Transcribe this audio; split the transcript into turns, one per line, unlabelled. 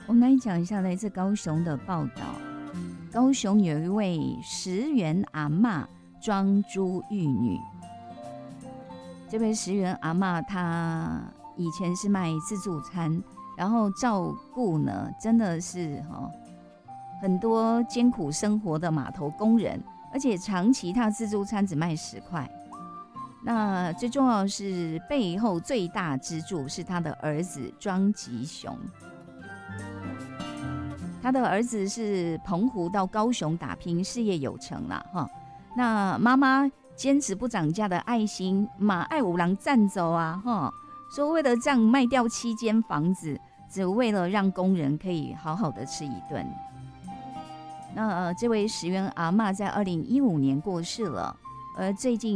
我们来讲一下来自高雄的报道。高雄有一位10元阿嬷装猪育女。这位10元阿嬷她以前是卖自助餐，然后照顾呢真的是很多艰苦生活的码头工人，而且长期她自助餐只卖10块。那最重要的是背后最大支柱是他的儿子庄吉雄。他的儿子是澎湖到高雄打拼，事业有成啦哈。那妈妈坚持不涨价的爱心，马爱五郎赞走啊哈，说为了这样卖掉7间房子，只为了让工人可以好好的吃一顿。那这位10元阿嬷在2015年过世了，而最近